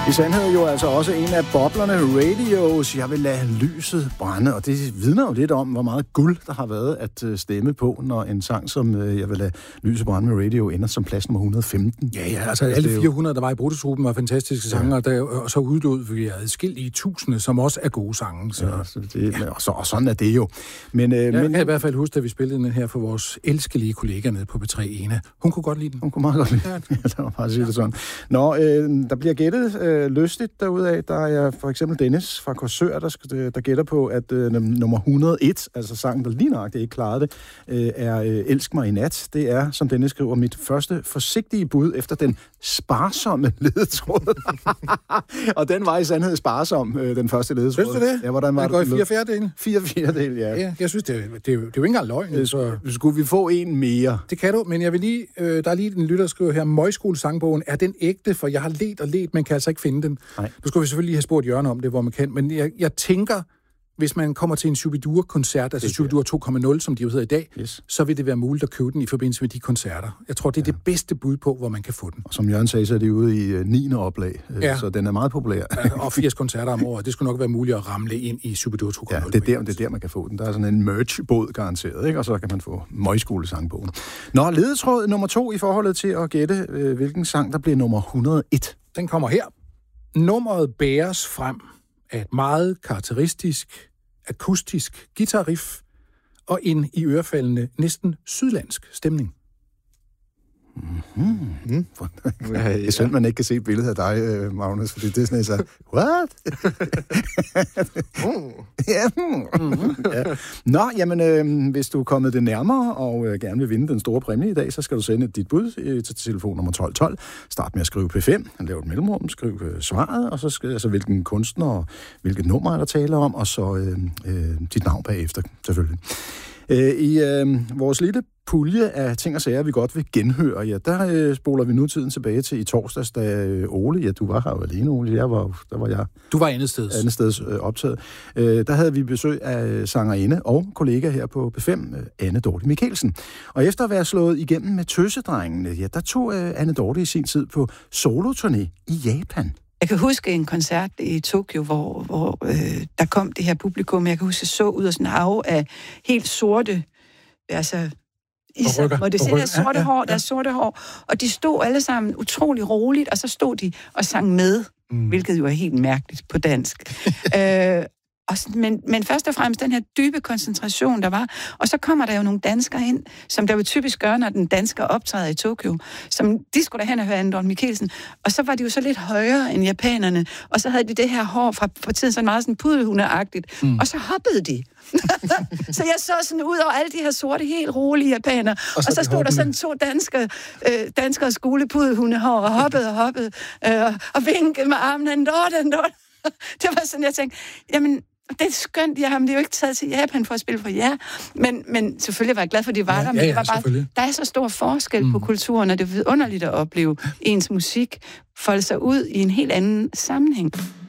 I sandhed jo altså også en af boblerne Radios. Jeg vil lade lyset brænde, og det vidner jo lidt om, hvor meget guld der har været at stemme på, når en sang som Jeg vil lade lyset brænde med Radio ender som plads nummer 115. Ja, altså alle 400, der var i Bruttostruppen, var fantastiske sanger, og så udlod vi adskillige tusinde, som også er gode sange. Så. Ja, og sådan er det jo. Men jeg kan i hvert fald huske, at vi spillede den her for vores elskelige kollega nede på B3 Ene. Hun kunne godt lide den. Hun kunne meget godt lide den. Ja, var bare sige det sådan. Nå, der bliver gættet lystigt derudaf. Der er for eksempel Dennis fra Korsør, der gætter på, at nummer 101, altså sangen, der lige nøjagtigt ikke klarede det, er Elsk mig i nat. Det er, som Dennis skriver, mit første forsigtige bud efter den sparsomme ledetråd. Og den var i sandhed sparsom, den første ledetråd. Synes du det? Ja, hvordan var det? Det går i 4/4. 4/4, ja. Ja, jeg synes, det er jo ikke engang løgn. Så skulle vi få en mere? Det kan du, men jeg vil lige, der er lige en lytter, der skriver her, Møjskole-sangbogen, er den ægte? For jeg har ledt, men kan altså ikke finde den. Nej. Du skal vi selvfølgelig lige have spurgt Jørgen om det, hvor man kan, men jeg tænker, hvis man kommer til en Shubidur-koncert, altså Shubidur 2.0, som de jo hedder i dag, så vil det være muligt at købe den i forbindelse med de koncerter. Jeg tror, det er det bedste bud på, hvor man kan få den. Og som Jørgen sagde, så er det ude i 9. oplag, så den er meget populær. Og 80 koncerter om året. Det skulle nok være muligt at ramle ind i Shubidur 2.0. Ja, det er der, man kan få den. Der er sådan en merch-båd garanteret, ikke? Og så kan man få Møjskole-sangbogen. Nå, ledetråd nummer 2 i forholdet til at gætte, hvilken sang, der bliver nummer 101. Den kommer her. Nummeret bæres frem af et meget karakteristisk akustisk guitarriff og en i ørefaldende næsten sydlandsk stemning. Mm-hmm. Det er synd, man ikke kan se et billede af dig, Magnus, fordi det er sådan, så what? Ja. Nå, jamen, hvis du er kommet det nærmere og gerne vil vinde den store præmie i dag, så skal du sende dit bud til telefon nummer 1212. Start med at skrive P5, lav et mellemrum, skriv svaret, og så skal altså hvilken kunstner og hvilket nummer der taler om, og så dit navn bagefter, selvfølgelig. I vores lille pulje af ting og sager, vi godt vil genhøre, ja, der spoler vi nu tiden tilbage til i torsdags, da Ole, ja, du var her jo alene, Ole, der var jeg. Du var andet steds optaget. Der havde vi besøg af sangerinde og kollega her på B5, Anne Dorte Mikkelsen. Og efter at være slået igennem med Tøsedrengene, ja, der tog Anne Dorte i sin tid på soloturné i Japan. Jeg kan huske en koncert i Tokyo, hvor der kom det her publikum. Jeg kan huske, jeg så ud af sådan en hav af helt sorte, altså især, hvor det ser der sorte hår, der er sorte hår, og de stod alle sammen utrolig roligt, og så stod de og sang med, hvilket jo er helt mærkeligt på dansk. Men først og fremmest den her dybe koncentration, der var. Og så kommer der jo nogle danskere ind, som der jo typisk gør, når den dansker optræder i Tokyo. Som de skulle da hen og høre Anne Dorte Mikkelsen. Og så var de jo så lidt højere end japanerne. Og så havde de det her hår fra tiden sådan meget sådan pudelhundeagtigt. Og så hoppede de. Så jeg så sådan ud over alle de her sorte, helt rolige japanere. Og så stod der sådan 2 danskere skulepudelhundehår og hoppede og vinkede med armen. Anne Dorte. Det var sådan, jeg tænkte, jamen, det er skønt, det er jo ikke taget til Japan for at spille for jer, men selvfølgelig var jeg glad for, at de var der, men det var bare, der er så stor forskel på kulturen, og det er vidunderligt at opleve ens musik folde sig ud i en helt anden sammenhæng.